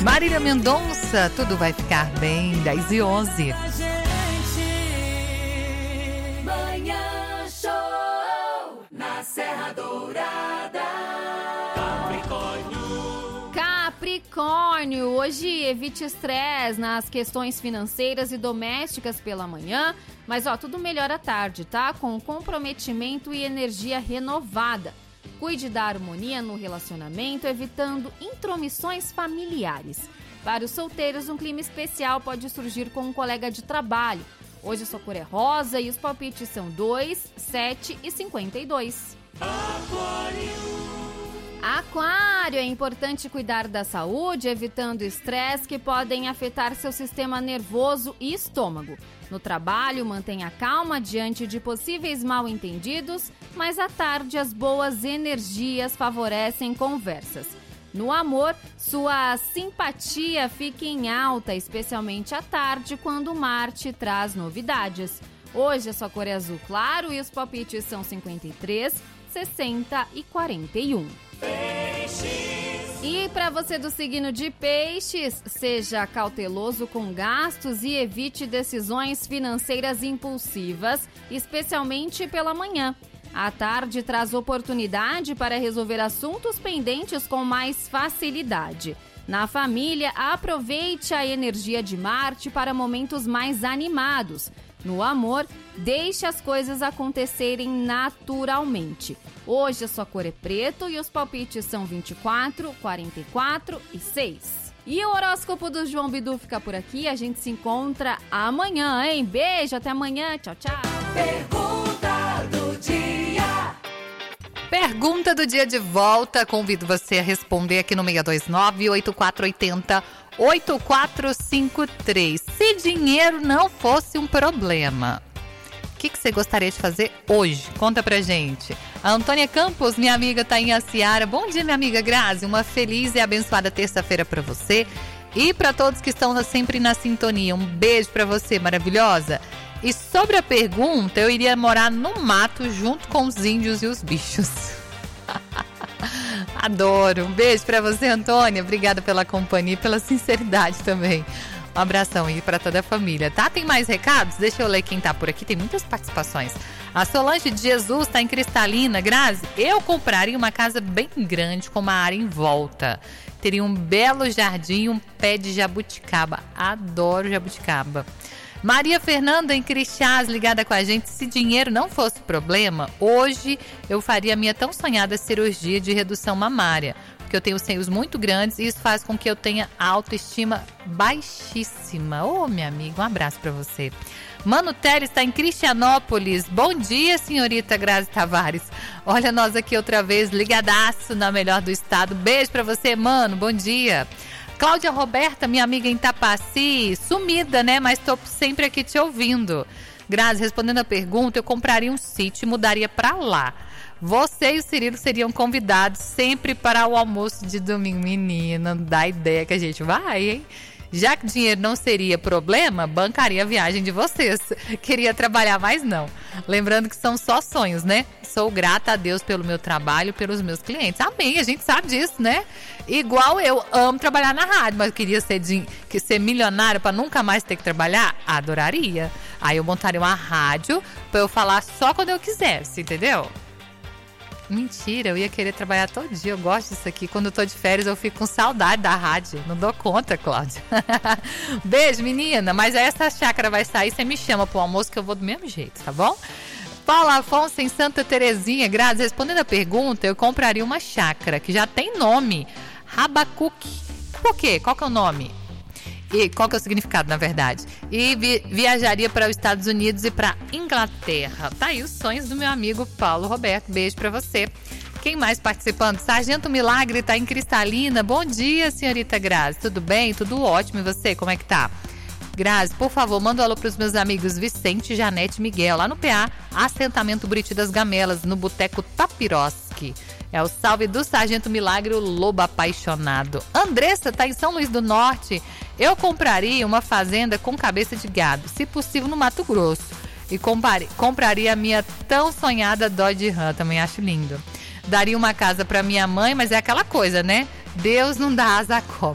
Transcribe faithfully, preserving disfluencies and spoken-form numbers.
Marília Mendonça, tudo vai ficar bem, dez e onze. Manhã Show na Serra Dourada. Capricórnio. Capricórnio, hoje evite estresse nas questões financeiras e domésticas pela manhã, mas ó, tudo melhor à tarde, tá? Com comprometimento e energia renovada. Cuide da harmonia no relacionamento, evitando intromissões familiares. Para os solteiros, um clima especial pode surgir com um colega de trabalho. Hoje a sua cor é rosa e os palpites são dois, sete e cinquenta e dois. Aquário. Aquário, é importante cuidar da saúde, evitando estresse que podem afetar seu sistema nervoso e estômago. No trabalho, mantenha calma diante de possíveis mal-entendidos, mas à tarde as boas energias favorecem conversas. No amor, sua simpatia fica em alta, especialmente à tarde, quando Marte traz novidades. Hoje a sua cor é azul claro e os palpites são cinquenta e três, sessenta e quarenta e um. Peixes. E para você do signo de Peixes, seja cauteloso com gastos e evite decisões financeiras impulsivas, especialmente pela manhã. À tarde traz oportunidade para resolver assuntos pendentes com mais facilidade. Na família, aproveite a energia de Marte para momentos mais animados. No amor, deixe as coisas acontecerem naturalmente. Hoje a sua cor é preto e os palpites são vinte e quatro, quarenta e quatro e seis. E o horóscopo do João Bidu fica por aqui. A gente se encontra amanhã, hein? Beijo, até amanhã. Tchau, tchau. Pergunta do dia. Pergunta do dia de volta. Convido você a responder aqui no seis dois nove, oito quatro oito zero, oito quatro cinco três. Se dinheiro não fosse um problema, o que, que você gostaria de fazer hoje? Conta pra gente. A Antônia Campos, minha amiga Tainha Ciara. Bom dia, minha amiga Grazi. Uma feliz e abençoada terça-feira pra você e pra todos que estão sempre na sintonia. Um beijo pra você, maravilhosa. E sobre a pergunta, eu iria morar no mato junto com os índios e os bichos. Adoro. Um beijo pra você, Antônia. Obrigada pela companhia e pela sinceridade também. Um abração aí pra toda a família, tá? Tem mais recados? Deixa eu ler quem tá por aqui. Tem muitas participações. A Solange de Jesus tá em Cristalina. Grazi, eu compraria uma casa bem grande com uma área em volta. Teria um belo jardim e um pé de jabuticaba. Adoro jabuticaba. Maria Fernanda em Crixás, ligada com a gente. Se dinheiro não fosse problema, hoje eu faria a minha tão sonhada cirurgia de redução mamária, porque eu tenho seios muito grandes e isso faz com que eu tenha autoestima baixíssima. Ô, minha amiga, um abraço pra você. Mano Teles está em Cristianópolis. Bom dia, senhorita Grazi Tavares. Olha nós aqui outra vez, ligadaço na melhor do estado. Beijo pra você, mano. Bom dia. Cláudia Roberta, minha amiga em Tapaci, sumida, né? Mas tô sempre aqui te ouvindo. Grazi, respondendo a pergunta, eu compraria um sítio e mudaria pra lá. Você e o Cirilo seriam convidados sempre para o almoço de domingo. Menina, não dá ideia que a gente vai, hein? Já que dinheiro não seria problema, bancaria a viagem de vocês. Queria trabalhar, mas não. Lembrando que são só sonhos, né? Sou grata a Deus pelo meu trabalho, pelos meus clientes. Amém, a gente sabe disso, né? Igual eu amo trabalhar na rádio, mas eu queria ser, de, que ser milionária para nunca mais ter que trabalhar. Adoraria. Aí eu montaria uma rádio para eu falar só quando eu quisesse, entendeu? Mentira, eu ia querer trabalhar todo dia. Eu gosto disso aqui. Quando eu tô de férias, eu fico com saudade da rádio. Não dou conta, Cláudia. Beijo, menina. Mas essa chácara vai sair, você me chama pro almoço que eu vou do mesmo jeito, tá bom? Paula Afonso em Santa Terezinha. Grazi, respondendo a pergunta, eu compraria uma chácara que já tem nome. Rabacuque. Por quê? Qual que é o nome? E qual que é o significado, na verdade? E vi- viajaria para os Estados Unidos e para Inglaterra. Tá aí os sonhos do meu amigo Paulo Roberto. Beijo para você. Quem mais participando? Sargento Milagre tá em Cristalina. Bom dia, senhorita Grazi. Tudo bem? Tudo ótimo. E você, como é que tá? Grazi, por favor, manda um alô para os meus amigos Vicente, Janete e Miguel, lá no P A, assentamento Buriti das Gamelas, no Boteco Tapiroski. É o salve do Sargento Milagre, o lobo apaixonado. Andressa tá em São Luís do Norte. Eu compraria uma fazenda com cabeça de gado, se possível no Mato Grosso. E compare, compraria a minha tão sonhada Dodge Ram, também acho lindo. Daria uma casa para minha mãe, mas é aquela coisa, né? Deus não dá asa à cobra.